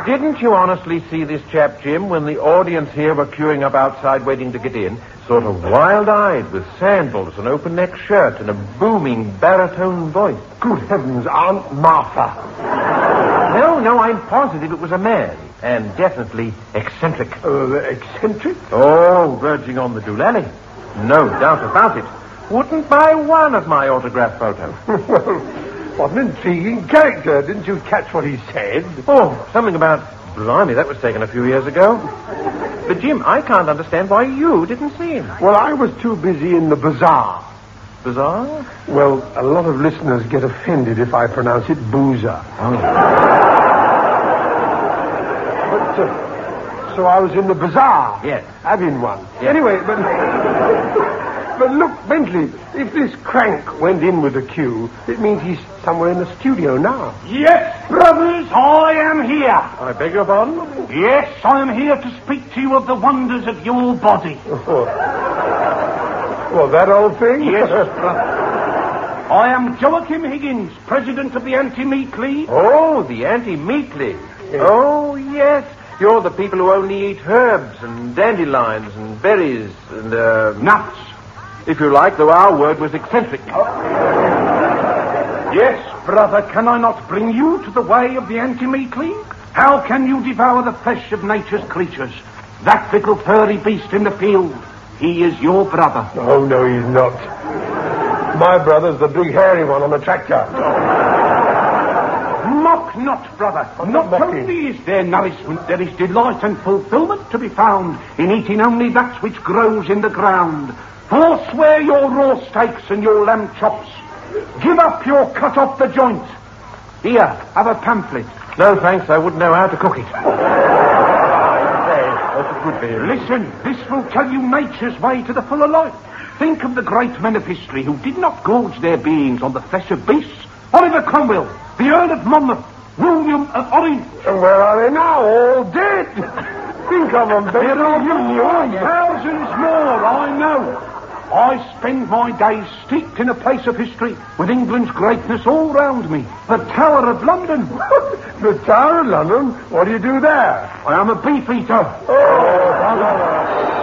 Didn't you honestly see this chap, Jim, when the audience here were queuing up outside waiting to get in? Sort of wild-eyed, with sandals, an open-neck shirt, and a booming baritone voice. Good heavens, Aunt Martha. No, I'm positive it was a man. And definitely eccentric. Eccentric? Oh, verging on the doolally. No doubt about it. Wouldn't buy one of my autograph photos. Well, what an intriguing character. Didn't you catch what he said? Oh, something about... Blimey, that was taken a few years ago. But, Jim, I can't understand why you didn't see him. Well, I was too busy in the bazaar. Bazaar? Well, a lot of listeners get offended if I pronounce it boozer. Oh. So I was in the bazaar. Yes. Having one. Yes. Anyway, but look, Bentley, if this crank went in with the cue, it means he's somewhere in the studio now. Yes, brothers, I am here. I beg your pardon? Yes, I am here to speak to you of the wonders of your body. Well, that old thing? Yes, brother. I am Joachim Higgins, president of the Anti-Meat League. Oh, the Anti-Meat League. Yes. Oh, yes. You're the people who only eat herbs and dandelions and berries and, nuts. If you like, though our word was eccentric. Yes, brother, can I not bring you to the way of the Anti-Meat League? How can you devour the flesh of nature's creatures? That little furry beast in the field, he is your brother. Oh, no, he's not. My brother's the big hairy one on the tractor. Mock not, brother. Not only is there nourishment, there is delight and fulfillment to be found in eating only that which grows in the ground. Forswear your raw steaks and your lamb chops. Give up your cut off the joint. Here, have a pamphlet. No, thanks. I wouldn't know how to cook it. That's a good thing. Listen, this will tell you nature's way to the fuller life. Think of the great men of history who did not gorge their beings on the flesh of beasts. Oliver Cromwell, the Earl of Monmouth, William of Orange. And where are they now? All dead. Think of them. There are thousands more, I know. I spend my days steeped in a place of history with England's greatness all round me. The Tower of London. The Tower of London? What do you do there? I am a beef eater. Oh,